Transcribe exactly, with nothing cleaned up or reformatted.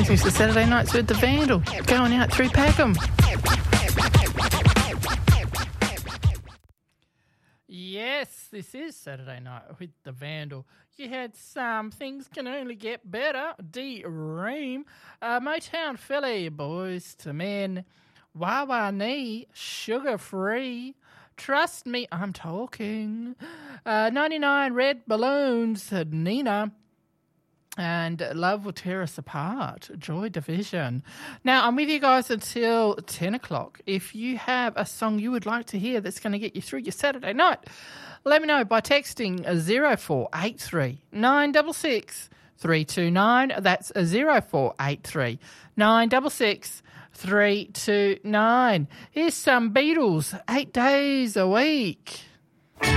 listening to Saturday Nights with the Vandal, going out through Packham. Yes, this is Saturday Night with the Vandal. You had some Things Can Only Get Better, D-Ream, uh, Motown Philly, Boys to Men, Wawa Knee, Sugar Free, Trust Me, I'm Talking, uh, ninety-nine Red Balloons, Nina, and Love Will Tear Us Apart, Joy Division. Now, I'm with you guys until ten o'clock. If you have a song you would like to hear that's going to get you through your Saturday night, let me know by texting zero four eight three nine six six three two nine. That's zero four eight three nine six six three two nine. Here's some Beatles, Eight Days a Week.